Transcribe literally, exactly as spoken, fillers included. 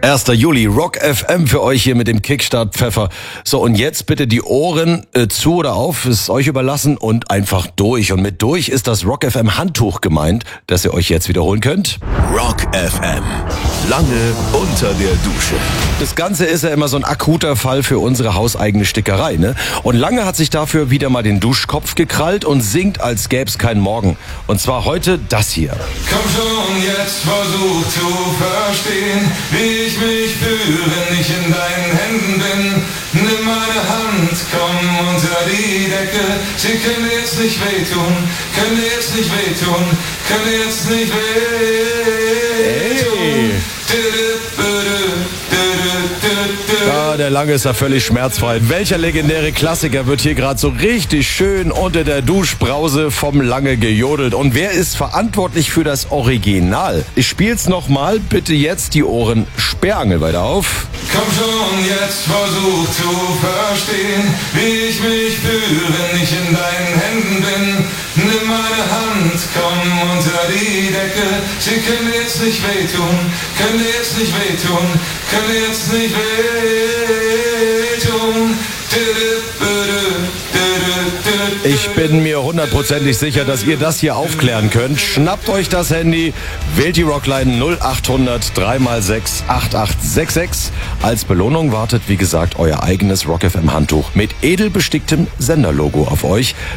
erster Juli, Rock F M für euch hier mit dem Kickstart-Pfeffer. So, und jetzt bitte die Ohren äh, zu oder auf, ist euch überlassen und einfach durch. Und mit durch ist das Rock F M Handtuch gemeint, das ihr euch jetzt wiederholen könnt. Rock F M. Lange unter der Dusche. Das Ganze ist ja immer so ein akuter Fall für unsere hauseigene Stickerei, ne? Und Lange hat sich dafür wieder mal den Duschkopf gekrallt und singt, als gäb's keinen Morgen. Und zwar heute das hier. Komm schon, jetzt versuch zu verstehen, wie ich mich fühle, wenn ich in deinen Händen bin. Nimm meine Hand, komm unter die Decke. Sie können dir jetzt nicht wehtun, können dir jetzt nicht wehtun, können dir jetzt nicht wehtun. Hey. Ja, der Lange ist ja völlig schmerzfrei. Welcher legendäre Klassiker wird hier gerade so richtig schön unter der Duschbrause vom Lange gejodelt? Und wer ist verantwortlich für das Original? Ich spiel's nochmal, bitte jetzt die Ohren Sperrangel weiter auf. Komm schon, jetzt versuch zu verstehen, wie ich mich fühle, wenn ich in deinen Händen bin. Nimm meine Hand, komm unter die Decke. Sie können dir jetzt nicht wehtun, können dir jetzt nicht wehtun, können dir jetzt nicht wehtun. Ich bin mir hundertprozentig sicher, dass ihr das hier aufklären könnt. Schnappt euch das Handy, wählt die Rockline null acht hundert drei mal sechs acht acht sechs sechs. Als Belohnung wartet, wie gesagt, euer eigenes Rock F M Handtuch mit edel besticktem Senderlogo auf euch.